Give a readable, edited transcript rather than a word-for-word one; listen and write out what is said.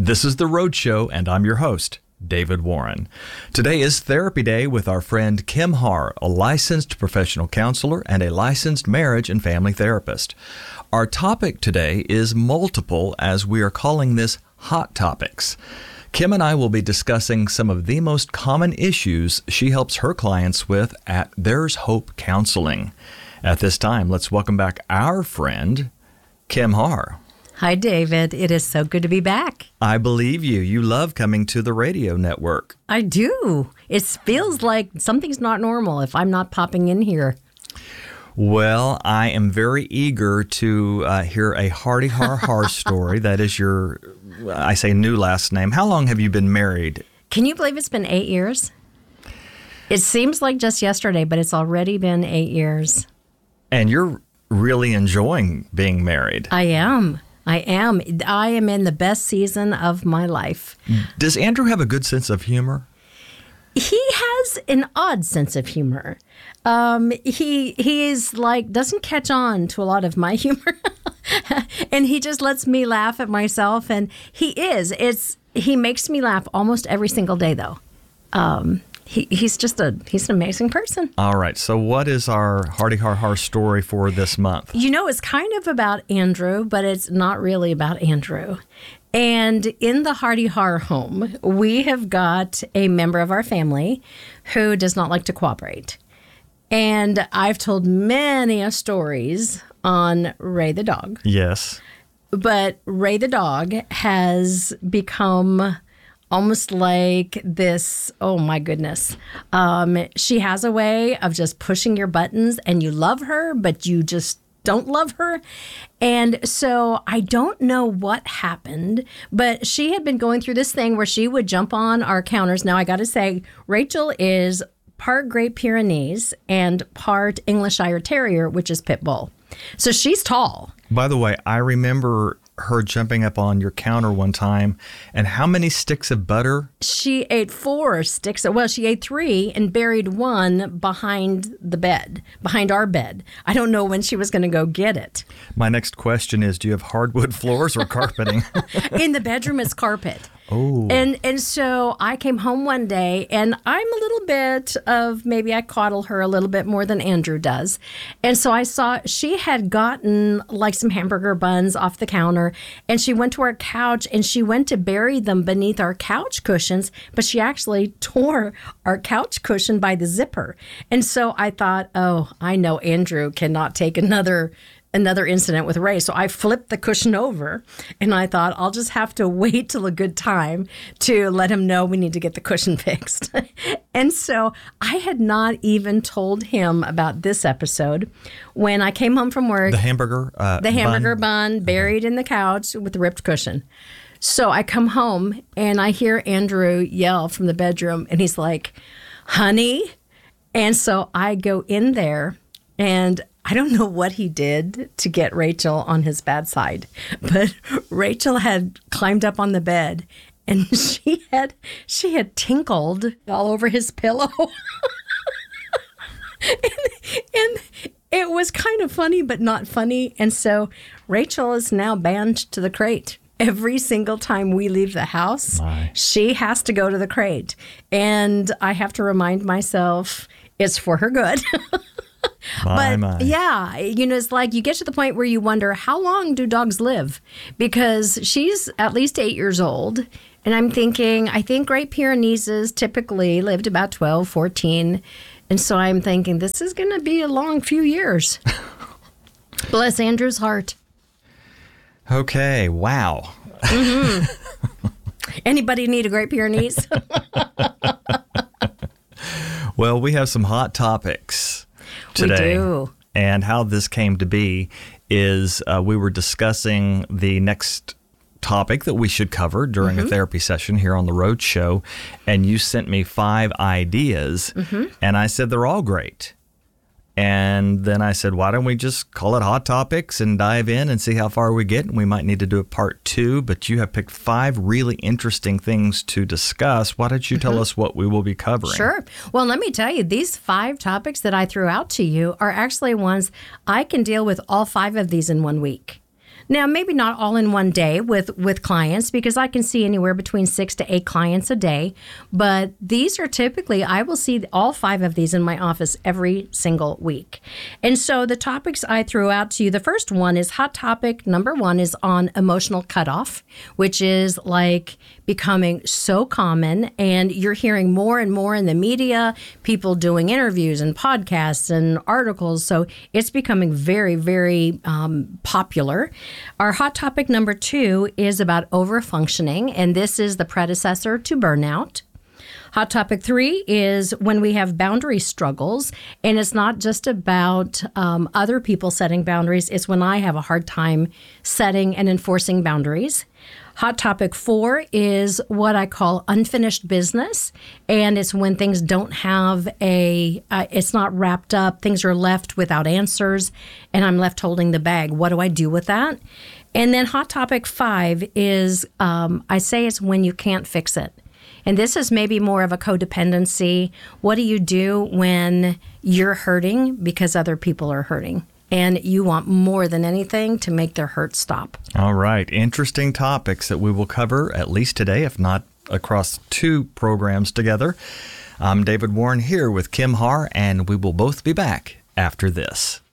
This is The Road Show, and I'm your host, David Warren. Today is Therapy Day with our friend Kim Har, a licensed professional counselor and a licensed marriage and family therapist. Our topic today is multiple, as we are calling this Hot Topics. Kim and I will be discussing some of the most common issues she helps her clients with at There's Hope Counseling. At this time, let's welcome back our friend, Kim Har. Hi, David. It is so good to be back. I believe you. You love coming to the radio network. I do. It feels like something's not normal if I'm not popping in here. Well, I am very eager to hear a Hardy Har Har story. That is your, I say, new last name. How long have you been married? Can you believe it's been 8 years? It seems like just yesterday, but it's already been 8 years. And you're really enjoying being married. I am. I am in the best season of my life. Does Andrew have a good sense of humor? He has an odd sense of humor. He is like, doesn't catch on to a lot of my humor. And he just lets me laugh at myself. And he makes me laugh almost every single day, though. He's an amazing person. All right. So what is our Hardy Har Har story for this month? You know, it's kind of about Andrew, but it's not really about Andrew. And in the Hardy Har home, we have got a member of our family who does not like to cooperate. And I've told many stories on Ray the dog. Yes. But Ray the dog has become almost like this, oh my goodness. She has a way of just pushing your buttons, and you love her, but you just don't love her. And so I don't know what happened, but she had been going through this thing where she would jump on our counters. Now, I got to say, Rachel is part Great Pyrenees and part English Shire Terrier, which is Pit Bull. So she's tall. By the way, I remember her jumping up on your counter one time. And how many sticks of butter? She ate 4 sticks. Well, she ate 3 and buried 1 behind the bed, behind our bed. I don't know when she was going to go get it. My next question is, do you have hardwood floors or carpeting? In the bedroom, it's carpet. Oh. And so I came home one day, and I'm a little bit of, maybe I coddle her a little bit more than Andrew does. And so I saw she had gotten like some hamburger buns off the counter, and she went to our couch, and she went to bury them beneath our couch cushions, but she actually tore our couch cushion by the zipper. And so I thought, oh, I know Andrew cannot take another incident with Ray. So I flipped the cushion over, and I thought I'll just have to wait till a good time to let him know we need to get the cushion fixed. And so I had not even told him about this episode when I came home from work. The hamburger bun buried in the couch with the ripped cushion. So I come home, and I hear Andrew yell from the bedroom, and he's like, honey. And so I go in there, and I don't know what he did to get Rachel on his bad side, but Rachel had climbed up on the bed, and she had tinkled all over his pillow. and it was kind of funny, but not funny. And so Rachel is now banned to the crate. Every single time we leave the house, she has to go to the crate. And I have to remind myself it's for her good. Yeah, you know, it's like you get to the point where you wonder, how long do dogs live? Because she's at least 8 years old. And I'm thinking, I think Great Pyrenees typically lived about 12, 14. And so I'm thinking, this is going to be a long few years. Bless Andrew's heart. Okay, wow. Mm-hmm. Anybody need a Great Pyrenees? Well, we have some hot topics today. We do. And how this came to be is we were discussing the next topic that we should cover during a therapy session here on the Road Show. And you sent me 5 ideas. And I said, they're all great. And then I said, why don't we just call it Hot Topics and dive in and see how far we get? And we might need to do a part 2, but you have picked 5 really interesting things to discuss. Why don't you tell us what we will be covering? Sure. Well, let me tell you, these 5 topics that I threw out to you are actually ones I can deal with all 5 of these in 1 week. Now, maybe not all in one day with clients, because I can see anywhere between 6 to 8 clients a day. But these are typically, I will see all 5 of these in my office every single week. And so the topics I threw out to you, the first one is hot topic number 1 is on emotional cutoff, which is like becoming so common, and you're hearing more and more in the media, people doing interviews and podcasts and articles. So it's becoming very, very popular. Our hot topic number 2 is about overfunctioning, and this is the predecessor to burnout. Hot topic 3 is when we have boundary struggles, and it's not just about other people setting boundaries, it's when I have a hard time setting and enforcing boundaries. Hot topic 4 is what I call unfinished business, and it's when things don't have it's not wrapped up, things are left without answers, and I'm left holding the bag. What do I do with that? And then hot topic 5 is, I say it's when you can't fix it. And this is maybe more of a codependency. What do you do when you're hurting because other people are hurting? And you want more than anything to make their hurt stop. All right. Interesting topics that we will cover at least today, if not across 2 programs together. I'm David Warren here with Kim Har, and we will both be back after this.